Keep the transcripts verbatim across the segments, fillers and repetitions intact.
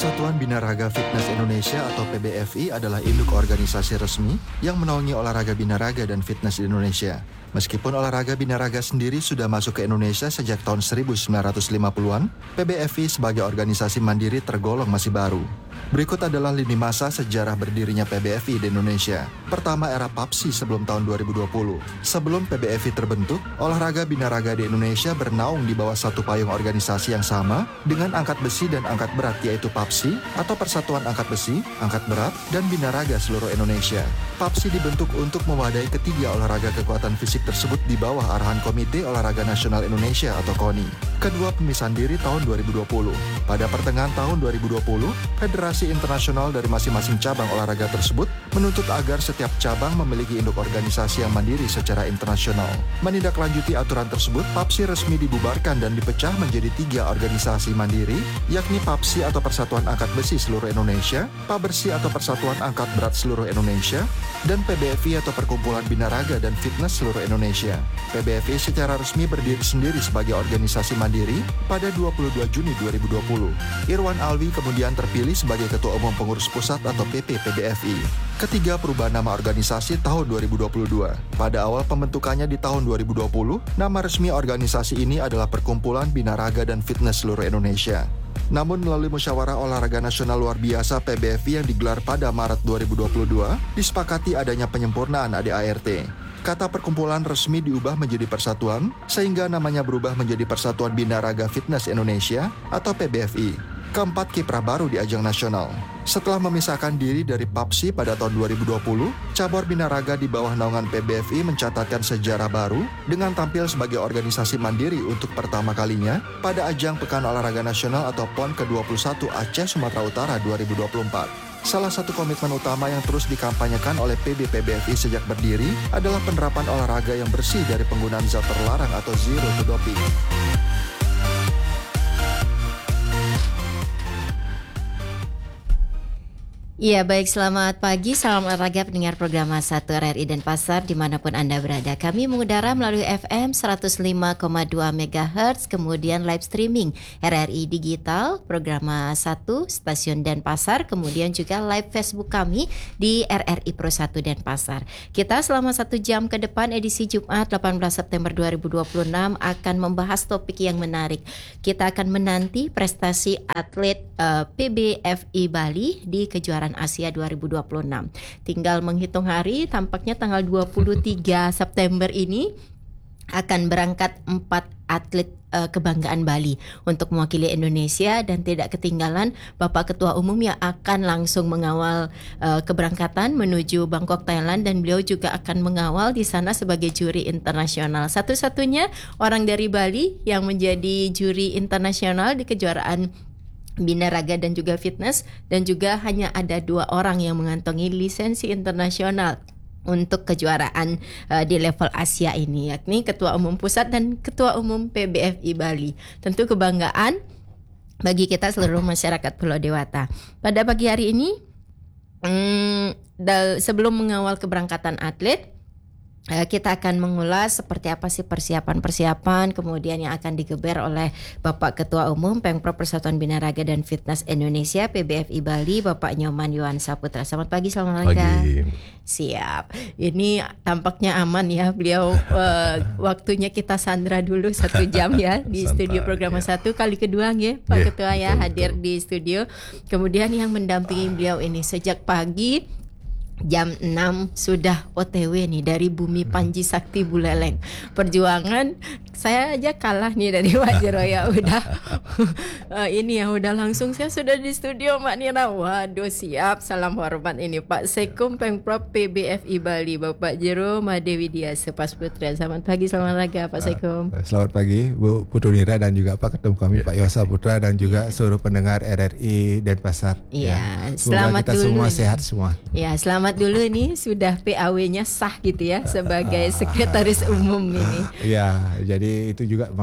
Persatuan Binaraga Fitness Indonesia atau P B F I adalah induk organisasi resmi yang menaungi olahraga binaraga dan fitness di Indonesia. Meskipun olahraga binaraga sendiri sudah masuk ke Indonesia sejak tahun seribu sembilan ratus lima puluhan, P B F I sebagai organisasi mandiri tergolong masih baru. Berikut adalah lini masa sejarah berdirinya P B F I di Indonesia. Pertama, era P A P S I sebelum tahun dua ribu dua puluh. Sebelum P B F I terbentuk, olahraga binaraga di Indonesia bernaung di bawah satu payung organisasi yang sama dengan angkat besi dan angkat berat, yaitu P A P S I atau Persatuan Angkat Besi, Angkat Berat, dan Binaraga seluruh Indonesia. P A P S I dibentuk untuk mewadahi ketiga olahraga kekuatan fisik tersebut di bawah arahan Komite Olahraga Nasional Indonesia atau KONI. Kedua pemisahan diri tahun dua ribu dua puluh. Pada pertengahan tahun dua ribu dua puluh, Federasi Internasional dari masing-masing cabang olahraga tersebut menuntut agar setiap cabang memiliki induk organisasi yang mandiri secara internasional. Menindaklanjuti aturan tersebut, P A P S I resmi dibubarkan dan dipecah menjadi tiga organisasi mandiri, yakni P A P S I atau Persatuan Angkat Besi seluruh Indonesia, P A B R S I atau Persatuan Angkat Berat seluruh Indonesia, dan P B F I atau Perkumpulan Binaraga dan Fitness seluruh Indonesia. P B F I secara resmi berdiri sendiri sebagai organisasi mandiri pada dua puluh dua Juni dua ribu dua puluh. Irwan Alwi kemudian terpilih sebagai Ketua Umum Pengurus Pusat atau P P P B F I. Ketiga, perubahan nama organisasi tahun dua ribu dua puluh dua. Pada awal pembentukannya di tahun dua ribu dua puluh, nama resmi organisasi ini adalah Perkumpulan Binaraga dan Fitness seluruh Indonesia. Namun melalui musyawarah olahraga nasional luar biasa P B F I yang digelar pada Maret dua ribu dua puluh dua, disepakati adanya penyempurnaan A D A R T. Kata perkumpulan resmi diubah menjadi persatuan, sehingga namanya berubah menjadi Persatuan Binaraga Fitness Indonesia atau P B F I. Keempat, kiprah baru di ajang nasional. Setelah memisahkan diri dari P A P S I pada tahun dua ribu dua puluh, cabur binaraga di bawah naungan P B F I mencatatkan sejarah baru dengan tampil sebagai organisasi mandiri untuk pertama kalinya pada ajang Pekan Olahraga Nasional atau P O N ke dua puluh satu Aceh Sumatera Utara dua ribu dua puluh empat. Salah satu komitmen utama yang terus dikampanyekan oleh P B P B F I sejak berdiri adalah penerapan olahraga yang bersih dari penggunaan zat terlarang atau zero to doping. Iya, baik, selamat pagi, salam olahraga pendengar program satu R R I Denpasar dimanapun Anda berada. Kami mengudara melalui F M seratus lima koma dua megahertz, kemudian live streaming R R I Digital, program satu, stasiun Denpasar, kemudian juga live Facebook kami di R R I Pro satu Denpasar. Kita selama satu jam ke depan edisi Jumat delapan belas September dua ribu dua puluh enam akan membahas topik yang menarik. Kita akan menanti prestasi atlet uh, P B F I Bali di kejuaraan Asia dua ribu dua puluh enam. Tinggal menghitung hari, tampaknya tanggal dua puluh tiga September ini akan berangkat empat atlet uh, kebanggaan Bali untuk mewakili Indonesia, dan tidak ketinggalan Bapak Ketua Umum yang akan langsung mengawal uh, keberangkatan menuju Bangkok, Thailand, dan beliau juga akan mengawal di sana sebagai juri internasional. Satu-satunya orang dari Bali yang menjadi juri internasional di kejuaraan binaraga dan juga fitness, dan juga hanya ada dua orang yang mengantongi lisensi internasional untuk kejuaraan uh, di level Asia ini, yakni Ketua Umum Pusat dan Ketua Umum P B F I Bali. Tentu kebanggaan bagi kita seluruh masyarakat Pulau Dewata. Pada pagi hari ini, hmm, dal- sebelum mengawal keberangkatan atlet, kita akan mengulas seperti apa sih persiapan-persiapan kemudian yang akan digeber oleh Bapak Ketua Umum Pemprov Persatuan Binaraga dan Fitness Indonesia P B F I Bali, Bapak Nyoman Yohan Saputra. Selamat pagi, selamat pagi. Siap. Ini tampaknya aman ya, beliau uh, waktunya kita sandra dulu satu jam ya di Santai, studio program ya. Satu kali kedua ya Pak yeah, Ketua ya betul, hadir betul. Di studio. Kemudian yang mendampingi beliau ini sejak pagi jam enam sudah O T W nih dari Bumi Panji Sakti Buleleng. Perjuangan saya aja kalah nih dari Pak Jero ya, udah uh, ini ya udah langsung saya sudah di studio Mbak Nira. Waduh, siap, salam hormat ini Pak Sekum Pemprov P B F I Bali, Bapak Jero Madewi Dias Pas Putra. Selamat pagi, selamat raga Pak Sekum. Uh, selamat pagi Bu Putu Nira dan juga Pak Ketum kami Pak Yosa Putra dan juga seluruh pendengar R R I Denpasar. Iya, ya. Selamat kita dulu. Semua sehat semua. Ya, selamat dulu nih sudah P A W-nya sah gitu ya sebagai sekretaris umum ini. Iya, jadi itu juga mau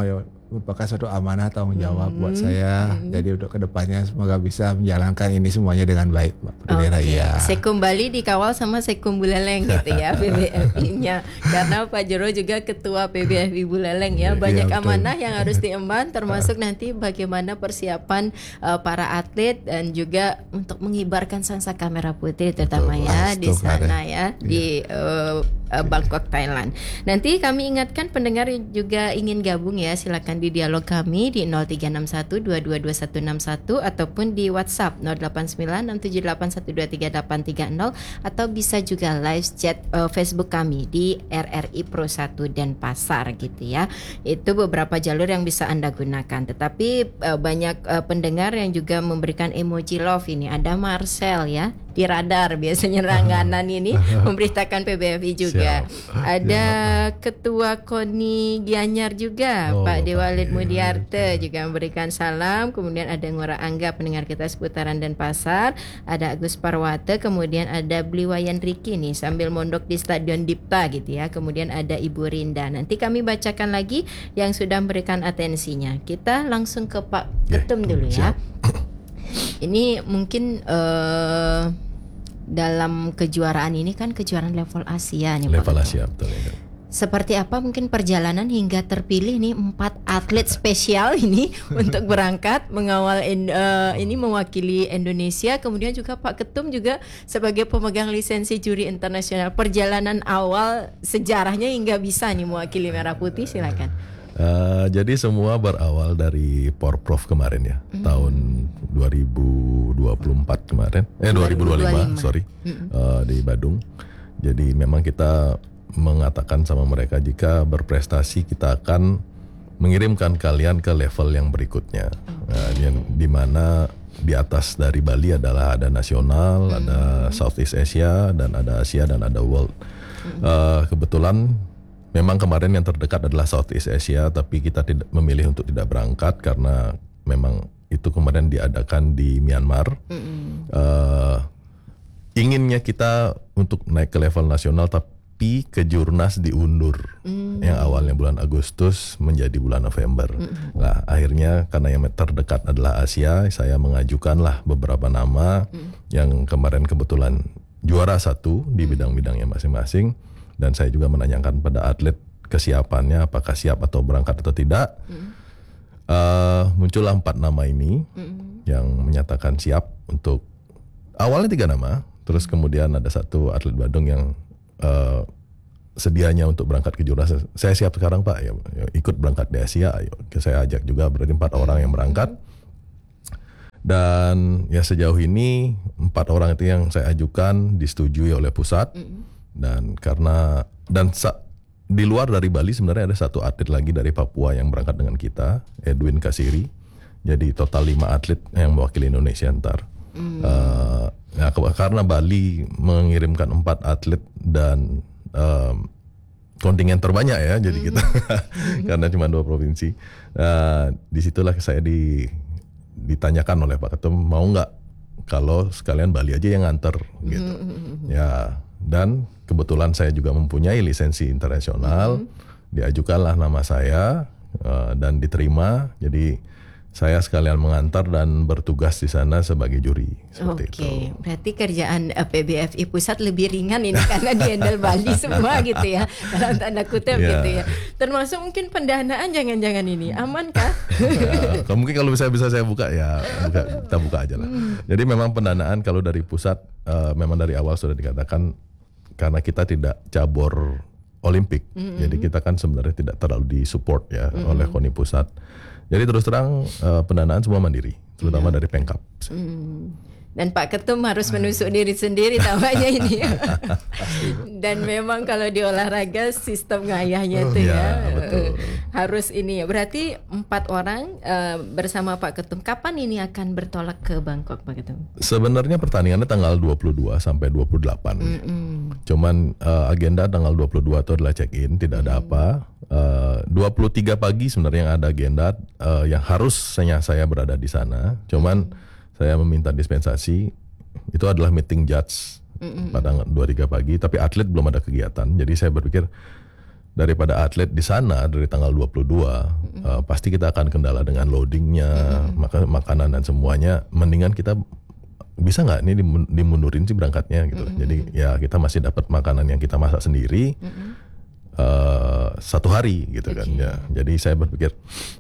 merupakan suatu amanah tanggung jawab buat saya. Jadi untuk kedepannya semoga bisa menjalankan ini semuanya dengan baik, Mbak Putri Nira. Oke. Iya. Sekum Bali dikawal sama Sekum Buleleng gitu ya P B F I-nya. Karena Pak Jero juga ketua P B F I Buleleng ya. Banyak Iya, betul. amanah yang harus diemban, termasuk nanti bagaimana persiapan uh, para atlet dan juga untuk mengibarkan sangsaka merah putih terutama Betul, ya Mas. di Betul, sana Karen. ya di uh, uh, Bangkok, Thailand. Nanti kami ingatkan pendengar juga ingin gabung ya, silakan di dialog kami di nol tiga enam satu dua dua dua satu enam satu ataupun di WhatsApp nol delapan sembilan enam tujuh delapan satu dua tiga delapan tiga nol atau bisa juga live chat uh, Facebook kami di R R I Pro satu Denpasar gitu ya. Itu beberapa jalur yang bisa Anda gunakan. Tetapi uh, banyak uh, pendengar yang juga memberikan emoji love ini. Ada Marcel ya di radar biasanya langganan ini memberitakan P B F I juga. Siap. Ada Ketua KONI Gianyar juga, Oh, Pak Dewa Pak Lid Mudiarte juga memberikan salam. Kemudian ada Ngora Angga pendengar kita seputaran Denpasar, ada Agus Parwate, kemudian ada Bliwayan Riki nih sambil mondok di Stadion Dipta gitu ya. Kemudian ada Ibu Rinda. Nanti kami bacakan lagi yang sudah memberikan atensinya. Kita langsung ke Pak Ketum dulu ya. Ini mungkin uh, dalam kejuaraan ini kan kejuaraan level Asia nih Pak Level Ketum. Asia betul ya. Seperti apa mungkin perjalanan hingga terpilih nih empat atlet spesial ini untuk berangkat mengawal in- uh, ini mewakili Indonesia. Kemudian juga Pak Ketum juga sebagai pemegang lisensi juri internasional. Perjalanan awal sejarahnya hingga bisa nih mewakili Merah Putih, silakan. Uh, jadi semua berawal dari Porprov kemarin ya, mm. tahun dua ribu dua puluh empat kemarin, eh dua ribu dua puluh lima, sorry, mm. uh, di Badung. Jadi memang kita mengatakan sama mereka jika berprestasi kita akan mengirimkan kalian ke level yang berikutnya, uh, yang dimana di atas dari Bali adalah ada nasional, mm. ada Southeast Asia, dan ada Asia dan ada World. Mm. Uh, kebetulan memang kemarin yang terdekat adalah Southeast Asia, tapi kita tidak memilih untuk tidak berangkat karena memang itu kemarin diadakan di Myanmar. Mm-hmm. Uh, inginnya kita untuk naik ke level nasional, tapi kejurnas diundur, mm-hmm. yang awalnya bulan Agustus menjadi bulan November. Mm-hmm. Nah, akhirnya karena yang terdekat adalah Asia, saya mengajukanlah beberapa nama mm-hmm. yang kemarin kebetulan juara satu di bidang-bidangnya masing-masing. Dan saya juga menanyakan pada atlet kesiapannya, apakah siap atau berangkat atau tidak. Mm. Uh, muncullah empat nama ini mm. yang menyatakan siap untuk awalnya tiga nama, terus kemudian ada satu atlet Badung yang uh, sedianya untuk berangkat ke jurnas. Saya siap sekarang Pak, ya, ya, ikut berangkat di Asia. Ayo, saya ajak juga, berarti empat mm. orang yang berangkat. Dan ya sejauh ini empat orang itu yang saya ajukan disetujui oleh pusat. Mm. Dan karena dan sa, di luar dari Bali sebenarnya ada satu atlet lagi dari Papua yang berangkat dengan kita, Edwin Kasiri. Jadi total lima atlet yang mewakili Indonesia ntar. Mm. Uh, ya, karena Bali mengirimkan empat atlet dan um, kontingen terbanyak ya, jadi mm. kita karena cuma dua provinsi. Uh, disitulah saya di, ditanyakan oleh Pak Ketum, mau nggak kalau sekalian Bali aja yang nganter gitu. Mm. Ya. Dan kebetulan saya juga mempunyai lisensi internasional, mm-hmm. diajukanlah nama saya uh, dan diterima. Jadi saya sekalian mengantar dan bertugas di sana sebagai juri. Seperti Oke, itu. berarti kerjaan uh, P B F I pusat lebih ringan ini karena di handle Bali semua gitu ya, dalam tanda kutip yeah. gitu ya. Termasuk mungkin pendanaan jangan-jangan ini aman kah? Ya, mungkin kalau bisa bisa saya buka ya, buka, kita buka aja lah. Jadi memang pendanaan kalau dari pusat uh, memang dari awal sudah dikatakan karena kita tidak cabur Olimpik, mm-hmm. jadi kita kan sebenarnya tidak terlalu disupport ya mm-hmm. oleh KONI pusat. Jadi terus terang uh, pendanaan semua mandiri, terutama yeah. dari Pemkap. Mm. Dan Pak Ketum harus menusuk diri sendiri tampaknya ini. Dan memang kalau di olahraga sistem ngayahnya itu ya, ya betul. Harus ini ya. Berarti empat orang uh, bersama Pak Ketum. Kapan ini akan bertolak ke Bangkok Pak Ketum? Sebenarnya pertandingannya tanggal dua puluh dua sampai dua puluh delapan. Mm-mm. Cuman uh, agenda tanggal dua puluh dua itu adalah check-in, tidak ada mm. apa. Uh, dua puluh tiga pagi sebenarnya yang ada agenda uh, yang harusnya saya berada di sana. Cuman mm. saya meminta dispensasi, itu adalah meeting judge mm-hmm. pada dua puluh tiga pagi, tapi atlet belum ada kegiatan. Jadi saya berpikir daripada atlet di sana dari tanggal dua puluh dua, mm-hmm. uh, pasti kita akan kendala dengan loadingnya, mm-hmm. maka makanan dan semuanya. Mendingan kita bisa nggak ini dimundurin sih berangkatnya gitu. Mm-hmm. Jadi ya kita masih dapat makanan yang kita masak sendiri mm-hmm. uh, satu hari gitu okay. kan ya. Jadi saya berpikir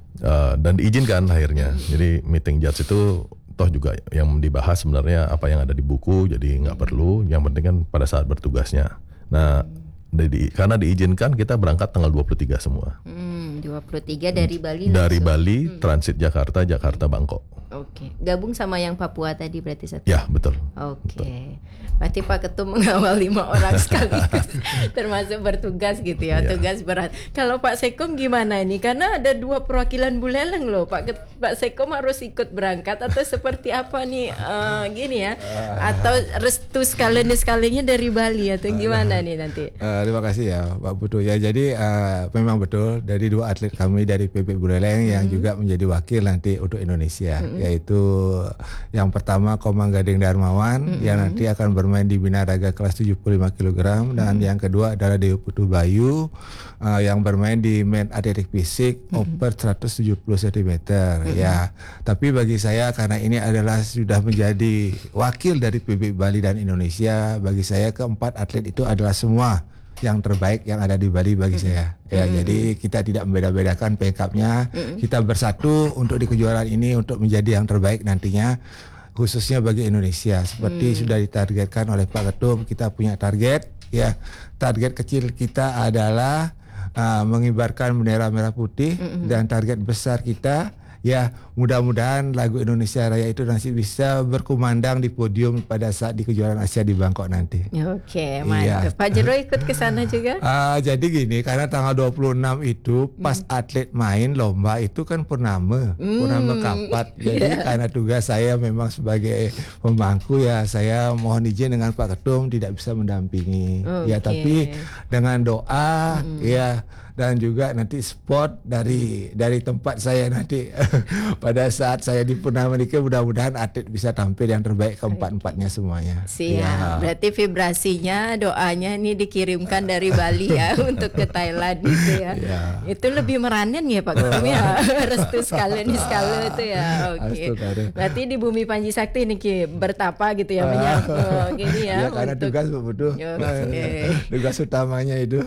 uh, dan diizinkan akhirnya. Mm-hmm. Jadi meeting judge itu toh juga yang dibahas sebenarnya apa yang ada di buku, jadi nggak mm-hmm. perlu. Yang penting kan pada saat bertugasnya. Nah. Mm-hmm. Jadi, karena diizinkan kita berangkat tanggal dua puluh tiga semua. Hmm, dua puluh tiga dari Bali. Dari langsung. Bali, hmm. transit Jakarta, Jakarta Bangkok. Oke, gabung sama yang Papua tadi berarti satu. Ya, betul. Oke. Berarti Pak Ketum mengawal lima orang sekaligus termasuk bertugas gitu ya, ya, tugas berat. Kalau Pak Sekom gimana ini? Karena ada dua perwakilan Buleleng loh. Pak Ket- Pak Sekom harus ikut berangkat atau seperti apa nih? Uh, gini ya. Atau restu sekalian-sekaliannya dari Bali atau gimana nih nanti? Uh, terima kasih ya Pak Putu. Ya jadi uh, memang betul dari dua atlet kami dari P B Buleleng mm-hmm. yang juga menjadi wakil nanti untuk Indonesia, mm-hmm. yaitu yang pertama Komang Gading Darmawan mm-hmm. yang nanti akan bermain di binaraga kelas tujuh puluh lima kilogram dan mm-hmm. yang kedua adalah Dewi Putu Bayu uh, yang bermain di main atletik fisik mm-hmm. over seratus tujuh puluh sentimeter mm-hmm. ya. Tapi bagi saya karena ini adalah sudah menjadi wakil dari P B Bali dan Indonesia, bagi saya keempat atlet itu adalah semua yang terbaik yang ada di Bali bagi mm-hmm. saya. Ya, mm-hmm. jadi kita tidak membeda-bedakan pengkapnya. Mm-hmm. Kita bersatu untuk di kejuaraan ini untuk menjadi yang terbaik nantinya, khususnya bagi Indonesia. Seperti mm-hmm. sudah ditargetkan oleh Pak Ketum, kita punya target. Ya, target kecil kita adalah uh, mengibarkan bendera merah putih mm-hmm. dan target besar kita. Ya, mudah-mudahan lagu Indonesia Raya itu nanti bisa berkumandang di podium pada saat di kejuaraan Asia di Bangkok nanti. Oke, mantap. Iya. Pak Jero ikut ke sana juga? Uh, jadi gini, karena tanggal dua puluh enam itu pas hmm. atlet main lomba itu kan purnama, hmm. purnama kapat. Jadi yeah. karena tugas saya memang sebagai pemangku ya, saya mohon izin dengan Pak Ketum tidak bisa mendampingi. Okay. Ya, tapi dengan doa hmm. ya dan juga nanti sport dari dari tempat saya nanti pada saat saya di Purnama Nike, mudah-mudahan atlet bisa tampil yang terbaik keempat-empatnya semuanya. Siap. Ya. Berarti vibrasinya, doanya ini dikirimkan dari Bali ya untuk ke Thailand gitu ya. Ya. Itu lebih meranin ya Pak Ketum ya. Restu sekalian di skala itu ya. Oke. Okay. Berarti di Bumi Panji Sakti ini Ki bertapa gitu ya menyapa gini ya. Ya karena untuk... tugas betul. Okay. Tugas utamanya itu.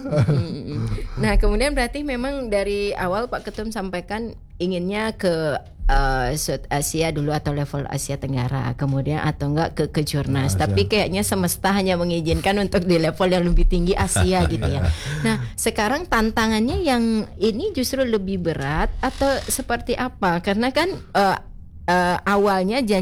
Nah, kemudian berarti memang dari awal Pak Ketum sampaikan inginnya ke uh, South Asia dulu atau level Asia Tenggara, kemudian atau enggak ke kejurnas. Nah, tapi kayaknya semesta hanya mengizinkan untuk di level yang lebih tinggi Asia gitu ya. Nah, sekarang tantangannya yang ini justru lebih berat atau seperti apa? Karena kan uh, uh, awalnya janji